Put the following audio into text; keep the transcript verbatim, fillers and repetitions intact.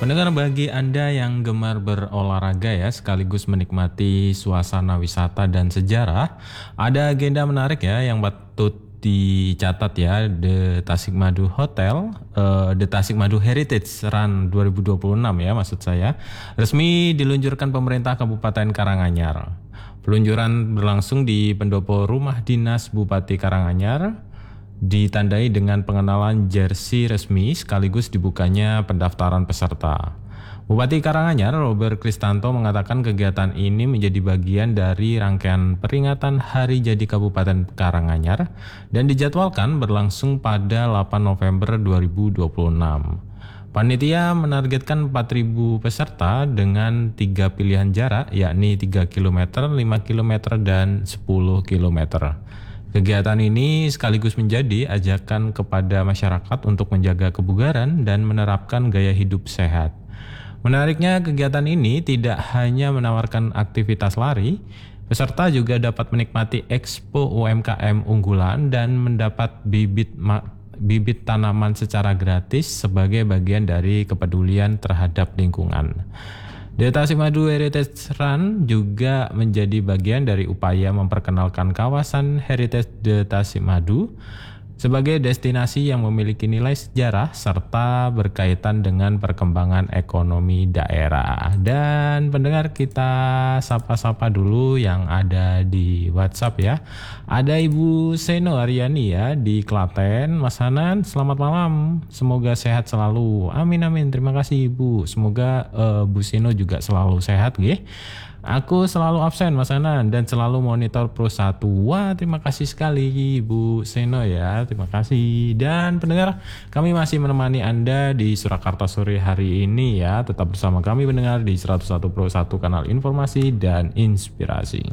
Pendengar, bagi Anda yang gemar berolahraga ya sekaligus menikmati suasana wisata dan sejarah, ada agenda menarik ya yang patut dicatat ya. The Tasikmadu Hotel, uh, The Tasikmadu Heritage Run dua ribu dua puluh enam ya maksud saya, resmi diluncurkan pemerintah Kabupaten Karanganyar. Peluncuran berlangsung di pendopo Rumah Dinas Bupati Karanganyar, ditandai dengan pengenalan jersey resmi sekaligus dibukanya pendaftaran peserta. Bupati Karanganyar Robert Kristanto mengatakan kegiatan ini menjadi bagian dari rangkaian peringatan Hari Jadi Kabupaten Karanganyar dan dijadwalkan berlangsung pada delapan November dua ribu dua puluh enam. Panitia menargetkan empat ribu peserta dengan tiga pilihan jarak, yakni tiga kilometer, lima kilometer, dan sepuluh kilometer. Kegiatan ini sekaligus menjadi ajakan kepada masyarakat untuk menjaga kebugaran dan menerapkan gaya hidup sehat. Menariknya, kegiatan ini tidak hanya menawarkan aktivitas lari, peserta juga dapat menikmati Expo U M K M unggulan dan mendapat bibit bibit tanaman secara gratis sebagai bagian dari kepedulian terhadap lingkungan. The Tasikmadu Heritage Run juga menjadi bagian dari upaya memperkenalkan kawasan Heritage The Tasikmadu sebagai destinasi yang memiliki nilai sejarah serta berkaitan dengan perkembangan ekonomi daerah. Dan pendengar, kita sapa-sapa dulu yang ada di WhatsApp ya. Ada Ibu Seno Aryani ya di Klaten. Mas Hanan, selamat malam. Semoga sehat selalu. Amin amin. Terima kasih Ibu. Semoga uh, Bu Seno juga selalu sehat nggih. Aku selalu absen Mas Hanan dan selalu monitor Pro satu. Wah, terima kasih sekali Bu Seno ya. Terima kasih. Dan pendengar, kami masih menemani Anda di Surakarta sore hari ini ya. Tetap bersama kami pendengar di seratus satu Pro satu, kanal informasi dan inspirasi.